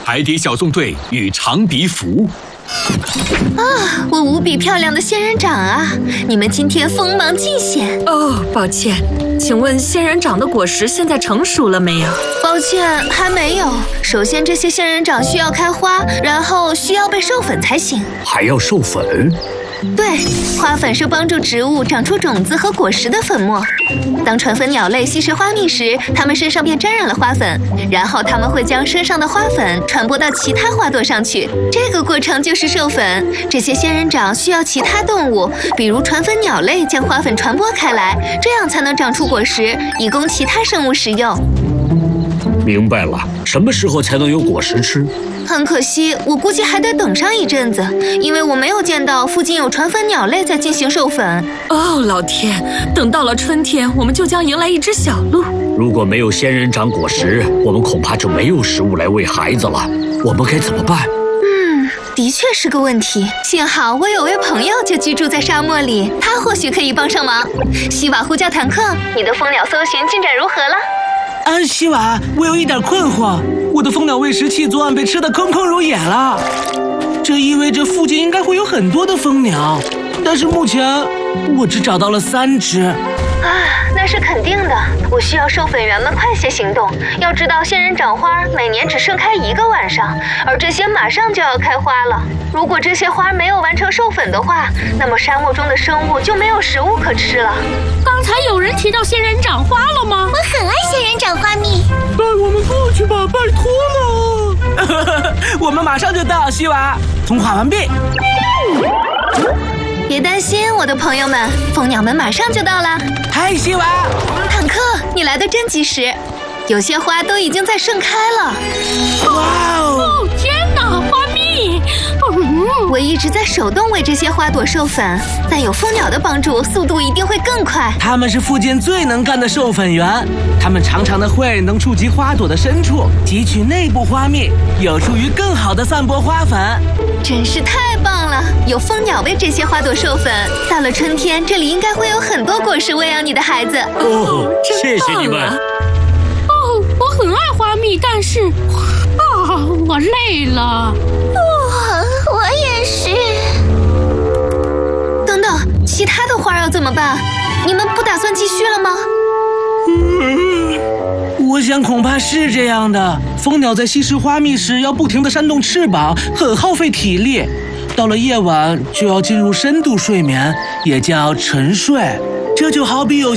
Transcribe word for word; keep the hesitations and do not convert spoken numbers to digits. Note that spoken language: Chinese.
海底小纵队与长鼻蝠。 啊，我无比漂亮的仙人掌啊！你们今天锋芒尽显。 哦，抱歉，请问仙人掌的果实现在成熟了没有？ 抱歉，还没有。首先，这些仙人掌需要开花，然后需要被授粉才行。 还要授粉？ 对，花粉是帮助植物长出种子和果实的粉末。当传粉鸟类吸食花蜜时，它们身上便沾染了花粉，然后它们会将身上的花粉传播到其他花朵上去。这个过程就是授粉。这些仙人掌需要其他动物，比如传粉鸟类将花粉传播开来，这样才能长出果实，以供其他生物食用。 明白了，什么时候才能有果实吃？ 很可惜，我估计还得等上一阵子，因为我没有见到附近有传粉鸟类在进行授粉。 哦，老天！等到了春天，我们就将迎来一只小鹿。 如果没有仙人掌果实，我们恐怕就没有食物来喂孩子了。我们该怎么办？ 嗯，的确是个问题。幸好我有位朋友就居住在沙漠里，他或许可以帮上忙。西瓦呼叫坦克，你的蜂鸟搜寻进展如何了？ 安西瓦，我有一点困惑，我的蜂鸟喂食器昨晚被吃得空空如也了，这意味着附近应该会有很多的蜂鸟，但是目前我只找到了三只。 啊，那是肯定的。我需要授粉员们快些行动。要知道，仙人掌花每年只盛开一个晚上，而这些马上就要开花了。如果这些花没有完成授粉的话，那么沙漠中的生物就没有食物可吃了。 刚才有人提到仙人掌花了吗？ 我很爱仙人掌花蜜。 带我们过去吧，拜托了。我们马上就到，西瓦。通话完毕。 别担心，我的朋友们，蜂鸟们马上就到了。 嗨，西瓦。 坦克，你来得真及时，有些花都已经在盛开了。 哇哦！ 哦，天哪，花蜜！ 嗯，我一直在手动为这些花朵授粉，但有蜂鸟的帮助，速度一定会更快。 他们是附近最能干的授粉员，他们长长的喙能触及花朵的深处，汲取内部花蜜，有助于更好的散播花粉。 真是太棒了！有蜂鸟为这些花朵授粉，到了春天，这里应该会有很多果实喂养你的孩子。 哦，谢谢你们。 哦，我很爱花蜜，但是啊，我累了。 我我也是。 等等，其他的花要怎么办？你们不打算继续了吗？ 嗯，我想恐怕是这样的。蜂鸟在吸食花蜜时要不停地扇动翅膀，很耗费体力。到了夜晚就要进入深度睡眠，也叫沉睡。这就好比有